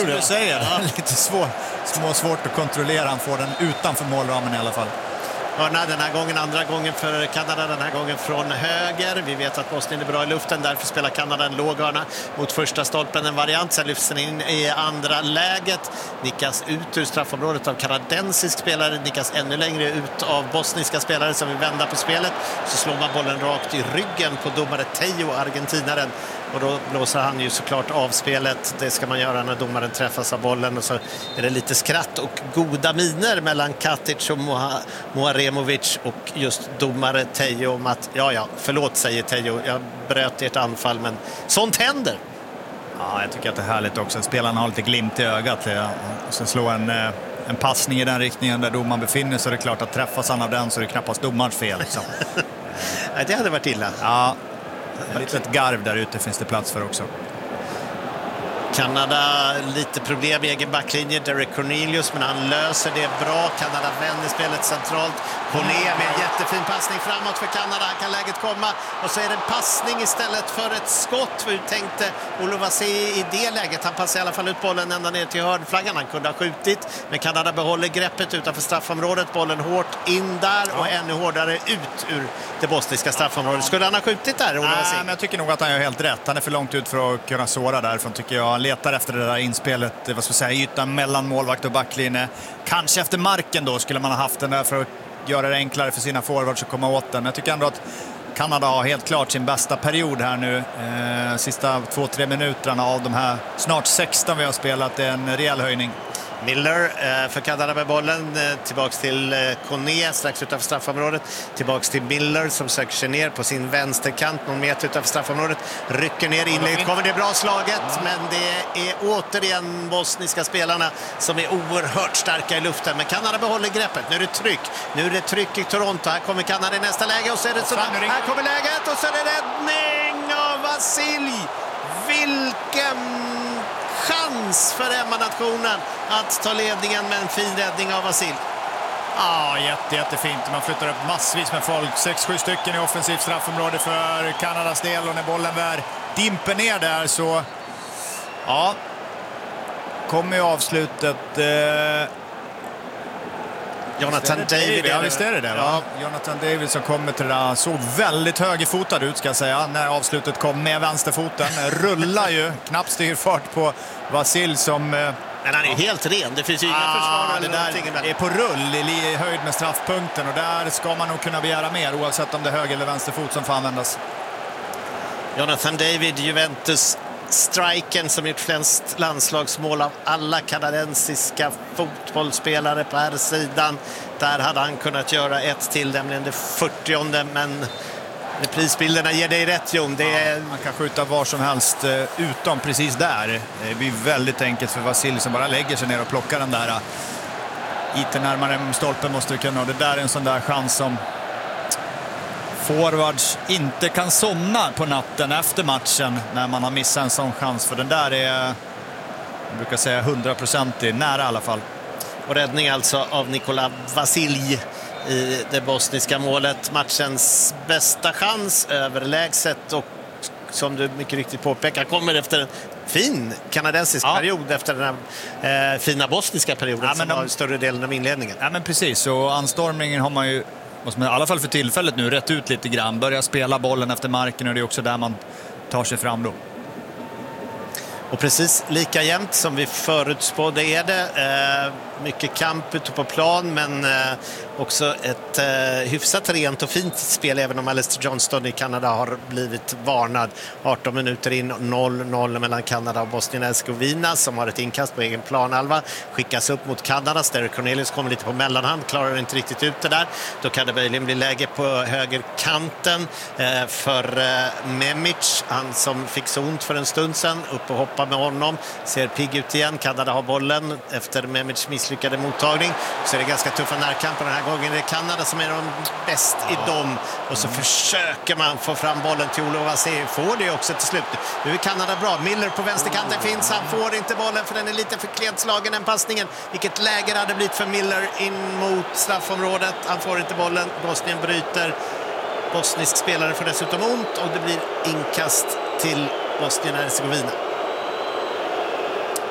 som du säger. Ja. Lite svårt att kontrollera. Han får den utanför målramen i alla fall. Hörna den här gången, andra gången för Kanada, den här gången från höger. Vi vet att Bosnien är bra i luften, därför spelar Kanada en låg hörna mot första stolpen, en variant. Sen lyfts den in i andra läget, nickas ut ur straffområdet av kanadensisk spelare, nickas ännu längre ut av bosniska spelare som vill vända på spelet. Så slår man bollen rakt i ryggen på domare Teo, argentinaren. Och då blåser han ju såklart av spelet. Det ska man göra när domaren träffas av bollen. Och så är det lite skratt och goda miner mellan Katic och Moaremovic och just domare Teo om att förlåt, säger Teo, jag bröt ert anfall, men sånt händer. Ja, jag tycker att det är härligt också. Spelarna har lite glimt i ögat. Så slår en passning i den riktningen där domaren befinner sig. Det är klart att träffas han av den så är det knappast domarens fel. Liksom. Nej, det hade varit illa. Ja. Ett litet garv där ute finns det plats för också. Kanada lite problem i egen backlinje. Derek Cornelius, men han löser det bra. Kanada vänder spelet centralt. Corné med en jättefin passning framåt för Kanada. Här kan läget komma. Och så är det en passning istället för ett skott. Hur tänkte Olovasi i det läget? Han passar i alla fall ut bollen ända ner till hörnflaggan. Han kunde ha skjutit. Men Kanada behåller greppet utanför straffområdet. Bollen hårt in där och ännu hårdare ut ur det bosniska straffområdet. Skulle han ha skjutit där, Olovasi? Nej, men jag tycker nog att han gör helt rätt. Han är för långt ut för att kunna såra därifrån, tycker jag. Han letar efter det där inspelet, vad ska jag säga, ytan mellan målvakt och backlinje. Kanske efter marken då skulle man ha haft den där för att göra det enklare för sina forwards att komma åt den. Men jag tycker ändå att Kanada har helt klart sin bästa period här nu. Sista 2-3 minuterna av de här snart 16 vi har spelat är en rejäl höjning. Miller för Kanada med bollen, tillbaks till Corné strax utanför straffområdet, tillbaks till Miller som söker sig ner på sin vänsterkant någon meter utanför straffområdet, rycker ner inlägget, kommer det bra slaget, men det är återigen bosniska spelarna som är oerhört starka i luften, men Kanada behåller greppet. Nu är det tryck i Toronto, här kommer Kanada i nästa läge och så är det så här kommer läget och så är det räddning av Vasilj. Vilken chans för hemmanationen att ta ledningen med en fin räddning av Vasilj. Ja, jättefint. Man flyttar upp massvis med folk. 6-7 stycken i offensivt straffområde för Kanadas del. Och när bollen där dimper ner där så kommer ju avslutet. Jonathan David. Ja, visst är det det, va? Jonathan David som kommer till det där. Såg väldigt högerfotad ut, ska jag säga, när avslutet kom med vänsterfoten. Rullar ju, knappt styr fart på Vasilj som... Men han är helt ren, det finns ju inga försvar eller någonting. Det är på rull i höjd med straffpunkten och där ska man nog kunna begära mer oavsett om det är höger eller vänsterfot som får användas. Jonathan David, Juventus striken som gjort flest landslagsmål av alla kanadensiska fotbollsspelare på här sidan. Där hade han kunnat göra ett till, nämligen det 40:e, men prisbilderna ger dig rätt, Jon. Man kan skjuta var som helst utom precis där. Det blir väldigt enkelt för Vasilj som bara lägger sig ner och plockar den där. Lite närmare stolpen måste vi kunna. Och det där är en sån där chans som forwards inte kan somna på natten efter matchen när man har missat en sån chans. För den där är, jag brukar säga, 100% nära i alla fall. Och räddning alltså av Nikola Vasilj i det bosniska målet. Matchens bästa chans, överlägset, och som du mycket riktigt påpekar kommer efter en fin kanadensisk period, efter den här fina bosniska perioden som var större delen av inledningen. Ja, men precis, och anstormningen har man ju, måste man i alla fall för tillfället nu, rätt ut lite grann. Börja spela bollen efter marken, och det är också där man tar sig fram då. Och precis lika jämnt som vi förutspådde är det. Mycket kamp ute på plan, men också ett hyfsat rent och fint spel, även om Alistair Johnston i Kanada har blivit varnad. 18 minuter in, 0-0 mellan Kanada och Bosnien-Hercegovina, som har ett inkast på egen planhalva. Skickas upp mot Kanada. Derek Cornelius kommer lite på mellanhand, klarar inte riktigt ut det där. Då kan det möjligen bli läge på högerkanten för Memic, han som fick så ont för en stund sedan. Upp och hoppa med honom, ser pigg ut igen. Kanada har bollen efter Memic misslyckade mottagning. Så är det ganska tuffa närkamper. Den här gången är det Kanada som är de bäst i dem. Och så försöker man få fram bollen till Olovasi. Får det också till slut. Nu är Kanada bra. Miller på vänsterkanten finns. Han får inte bollen för den är lite för klenslagen, den passningen. Vilket läge det hade blivit för Miller in mot straffområdet. Han får inte bollen. Bosnien bryter. Bosnisk spelare får dessutom ont och det blir inkast till Bosnien-Hercegovina.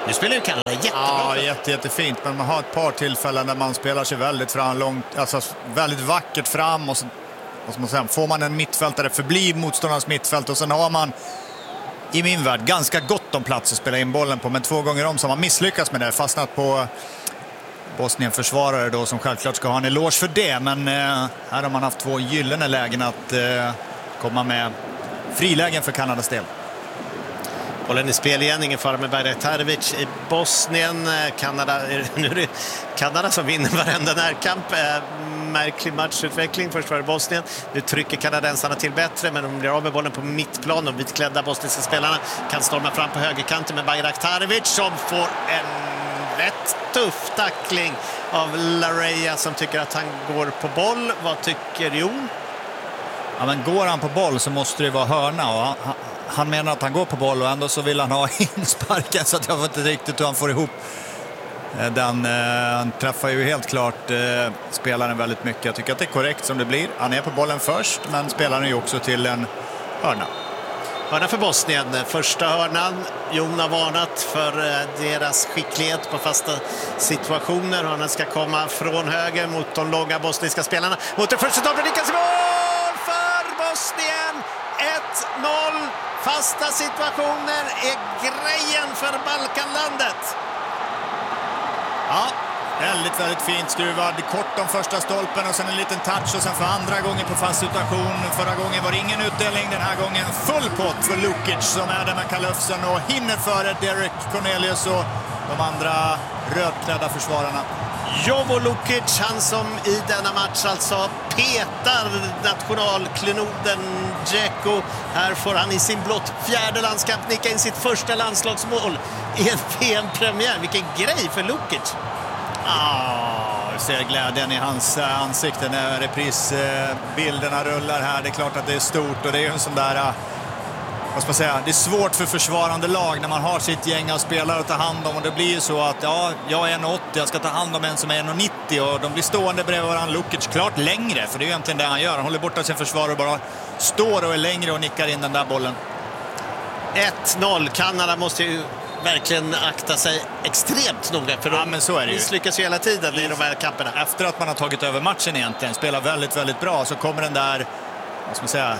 Nu spelar ju Kanada jättebra. Ja, jättefint. Men man har ett par tillfällen där man spelar sig väldigt fram, långt, alltså väldigt vackert fram. Och så, vad ska man säga, får man en mittfältare förbli motståndarens mittfält. Och sen har man, i min värld, ganska gott om plats att spela in bollen på. Men 2 gånger om så har man misslyckats med det. Fastnat på Bosnien-försvarare då, som självklart ska ha en eloge för det. Men här har man haft 2 gyllene lägen att komma med frilägen för Kanadas del. Bollen i spel igen, ingen fara med Bajraktarevic i Bosnien. Nu är det Kanada som vinner varenda närkamp. Märklig matchutveckling. Först var det Bosnien. Nu trycker kanadensarna till bättre, men de blir av med bollen på mittplan. De vitklädda bosniska spelarna kan storma fram på högerkanten med Bajraktarevic som får en rätt tuff tackling av Lareya som tycker att han går på boll. Vad tycker Jon? Ja, men går han på boll så måste det vara hörna, och han menar att han går på boll och ändå så vill han ha insparken, så att jag vet inte riktigt hur han får ihop den. Han träffar ju helt klart spelaren väldigt mycket. Jag tycker att det är korrekt som det blir. Han är på bollen först, men spelaren är ju också till en hörna. Hörna för Bosnien. Första hörnan. Jon har varnat för deras skicklighet på fasta situationer. Hörnan ska komma från höger mot de långa bosniska spelarna. Mot det första stolpen. Lyckas mål för Bosnien! 1-0. Fasta situationer är grejen för Balkanlandet. Ja, väldigt fint skruvad. Kort om första stolpen och sen en liten touch och sen för andra gången på fast situation. Förra gången var det ingen utdelning, den här gången full pott för Lukic som är där med kalufsen och hinner före Derek Cornelius och de andra rödklädda försvararna. Jovo Lukic, han som i denna match alltså petar nationalklenoden Dzeko. Här får han i sin blott 4:e landskamp nicka in sitt första landslagsmål i en VM-premiär. Vilken grej för Lukic! Jag ser glädjen i hans ansikte när reprisbilderna rullar här. Det är klart att det är stort och det är ju en sån där... Vad ska man säga? Det är svårt för försvarande lag när man har sitt gäng av spelare att ta hand om, och det blir ju så att jag är 1,80, jag ska ta hand om en som är 1,90 och de blir stående bredvid varandra. Lukic klart längre, för det är ju egentligen det han gör. Han håller borta sin försvarare och bara står och är längre och nickar in den där bollen. 1-0. Kanada måste ju verkligen akta sig extremt noga, för de men så är det ju. misslyckas ju hela tiden i de här kamperna. Efter att man har tagit över matchen egentligen, spelar väldigt bra, så kommer den där, vad ska man säga,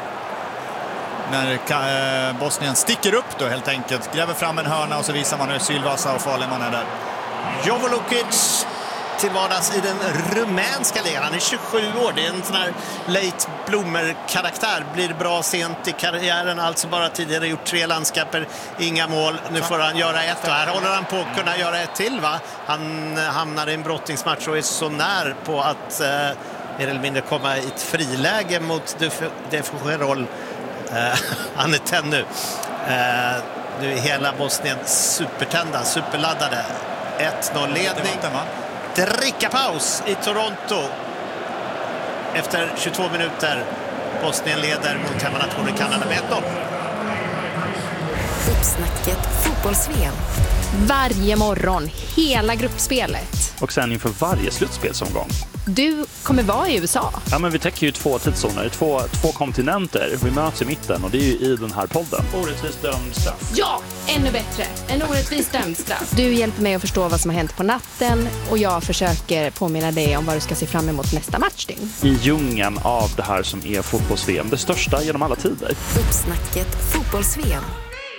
när Bosnien sticker upp då helt enkelt, gräver fram en hörna och så visar man hur sylvassa och farlig man är där. Jovo Lukic till vardags i den rumänska ligan. Han är 27 år. Det är en sån här late bloomer-karaktär. Blir bra sent i karriären. Alltså bara tidigare gjort 3 landskamper. Inga mål. Nu får han göra 1. Och här håller han på att kunna göra 1 till, va? Han hamnar i en brottningsmatch och är så när på att mer eller mindre komma i ett friläge mot Defugerol. Han är tänd nu. Nu är hela Bosnien supertända, superladdade. 1-0 ledning. Drickapaus i Toronto. Efter 22 minuter. Bosnien leder mot hemmanationen Kanada med 1-0. Uppsnacket fotbolls-VM. Varje morgon, hela gruppspelet. Och sen inför varje slutspelsomgång. Du kommer vara i USA. Ja, men vi täcker ju 2 tidszoner, två kontinenter. Vi möts i mitten och det är ju i den här podden. Orättvist dömd straff. Ja, ännu bättre. En orättvist dömd straff. Du hjälper mig att förstå vad som har hänt på natten och jag försöker påminna dig om vad du ska se fram emot nästa matchdygn. I djungeln av det här som är fotbolls-VM, det största genom alla tider. Uppsnacket fotbolls-VM.